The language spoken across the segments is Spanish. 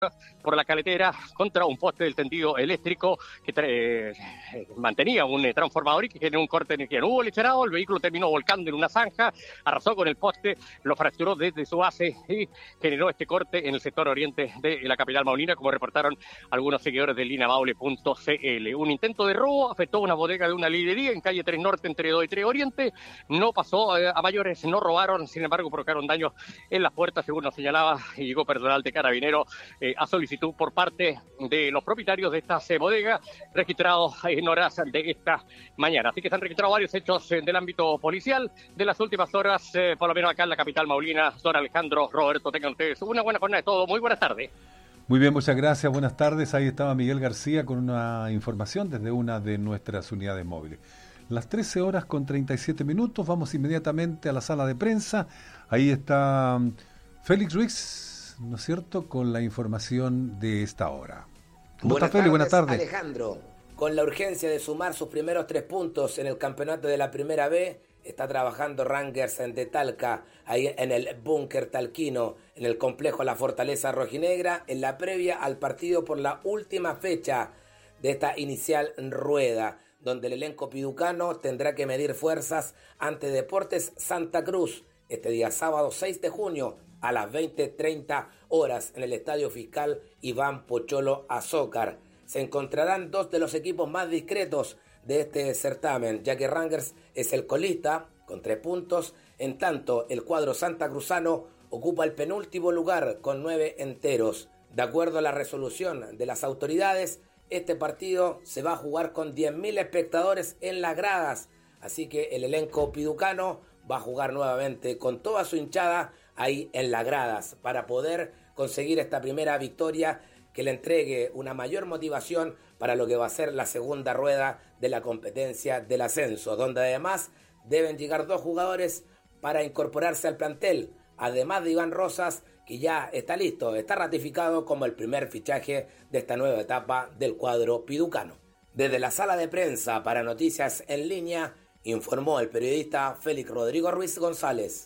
por la caletera contra un poste del tendido eléctrico que mantenía un transformador y que generó un corte de energía. No hubo lecherado, el vehículo terminó volcando en una zanja, arrasó con el poste, lo fracturó desde su base y generó este corte en el sector oriente de la capital maulina, como reportaron algunos seguidores de linamaule.cl. Un intento de robo afectó una bodega de una librería en calle 3 Norte entre 2 y 3 Oriente. No pasó a mayores, no robaron, sin embargo provocaron daños en las puertas, según nos señalaba, y llegó personal de Carabineros a solicitud por parte de los propietarios de estas bodegas registrados en horas de esta mañana. Así que se han registrado varios hechos del ámbito policial de las últimas horas, por lo menos acá en la capital maulina. Don Alejandro, Roberto, tengan ustedes una buena jornada de todo. Muy buenas tardes. Muy bien, muchas gracias, buenas tardes. Ahí estaba Miguel García con una información desde una de nuestras unidades móviles. Las 13 horas con 37 minutos, vamos inmediatamente a la sala de prensa. Ahí está Félix Ruiz, ¿no es cierto?, con la información de esta hora. ¿Cómo está, Félix? Buenas tardes. Alejandro, con la urgencia de sumar sus primeros 3 puntos en el campeonato de la Primera B, está trabajando Rangers de Talca, ahí en el búnker talquino, en el complejo La Fortaleza Rojinegra, en la previa al partido por la última fecha de esta inicial rueda, donde el elenco piducano tendrá que medir fuerzas ante Deportes Santa Cruz, este día sábado 6 de junio a las 20:30 horas en el Estadio Fiscal Iván Pocholo Azócar. Se encontrarán 2 de los equipos más discretos de este certamen, ya que Rangers es el colista con 3 puntos, en tanto el cuadro santacruzano ocupa el penúltimo lugar con 9 enteros. De acuerdo a la resolución de las autoridades, este partido se va a jugar con 10.000 espectadores en las gradas, así que el elenco piducano va a jugar nuevamente con toda su hinchada ahí en las gradas para poder conseguir esta primera victoria que le entregue una mayor motivación para lo que va a ser la segunda rueda de la competencia del ascenso, donde además deben llegar 2 jugadores para incorporarse al plantel, además de Iván Rosas, que ya está listo, está ratificado como el primer fichaje de esta nueva etapa del cuadro piducano. Desde la sala de prensa para Noticias en Línea, informó el periodista Félix Rodrigo Ruiz González.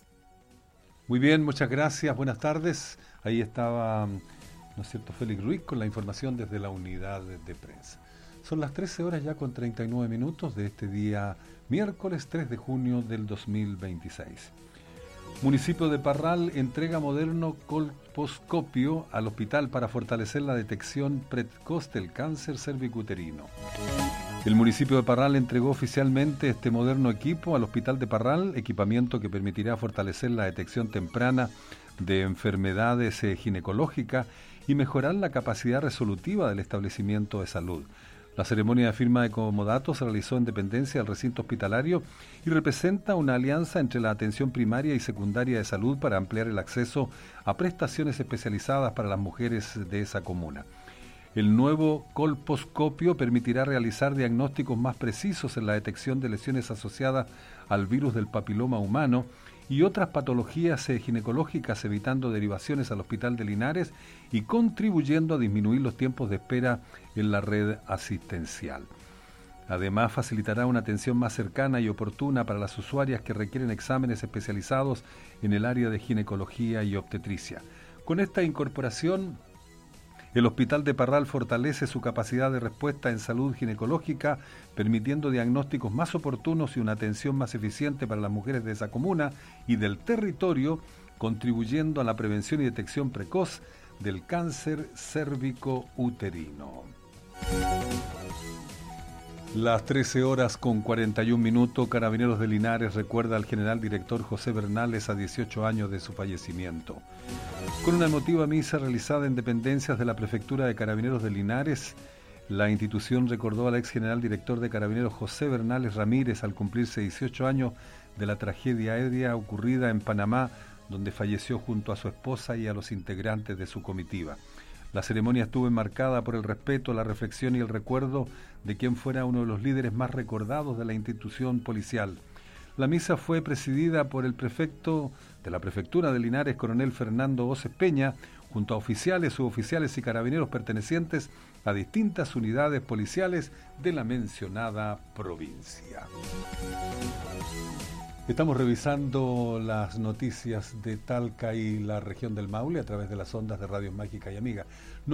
Muy bien, muchas gracias, buenas tardes. Ahí estaba, ¿no es cierto?, Félix Ruiz con la información desde la unidad de prensa. Son las 13 horas ya con 39 minutos de este día miércoles 3 de junio del 2026. Municipio de Parral entrega moderno colposcopio al hospital para fortalecer la detección precoz del cáncer cervicuterino. El municipio de Parral entregó oficialmente este moderno equipo al hospital de Parral, equipamiento que permitirá fortalecer la detección temprana de enfermedades ginecológicas y mejorar la capacidad resolutiva del establecimiento de salud. La ceremonia de firma de comodato se realizó en dependencia del recinto hospitalario y representa una alianza entre la atención primaria y secundaria de salud para ampliar el acceso a prestaciones especializadas para las mujeres de esa comuna. El nuevo colposcopio permitirá realizar diagnósticos más precisos en la detección de lesiones asociadas al virus del papiloma humano y otras patologías ginecológicas, evitando derivaciones al Hospital de Linares y contribuyendo a disminuir los tiempos de espera en la red asistencial. Además, facilitará una atención más cercana y oportuna para las usuarias que requieren exámenes especializados en el área de ginecología y obstetricia. Con esta incorporación, el Hospital de Parral fortalece su capacidad de respuesta en salud ginecológica, permitiendo diagnósticos más oportunos y una atención más eficiente para las mujeres de esa comuna y del territorio, contribuyendo a la prevención y detección precoz del cáncer cérvico-uterino. Las 13 horas con 41 minutos, Carabineros de Linares recuerda al general director José Bernales a 18 años de su fallecimiento. Con una emotiva misa realizada en dependencias de la Prefectura de Carabineros de Linares, la institución recordó al ex general director de Carabineros José Bernales Ramírez al cumplirse 18 años de la tragedia aérea ocurrida en Panamá, donde falleció junto a su esposa y a los integrantes de su comitiva. La ceremonia estuvo enmarcada por el respeto, la reflexión y el recuerdo de quien fuera uno de los líderes más recordados de la institución policial. La misa fue presidida por el prefecto de la Prefectura de Linares, coronel Fernando Oces Peña, junto a oficiales, suboficiales y carabineros pertenecientes a distintas unidades policiales de la mencionada provincia. Estamos revisando las noticias de Talca y la región del Maule a través de las ondas de Radio Mágica y Amiga.